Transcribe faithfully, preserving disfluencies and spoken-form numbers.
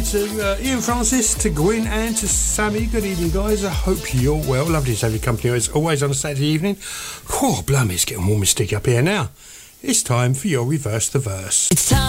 to uh, Ian Francis, to Gwyn and to Sammy. Good evening, guys. I hope you're well. Lovely to have your company as always on a Saturday evening. Oh, blimey, it's getting warm and sticky up here now. It's time for your Reverse the Verse. It's time.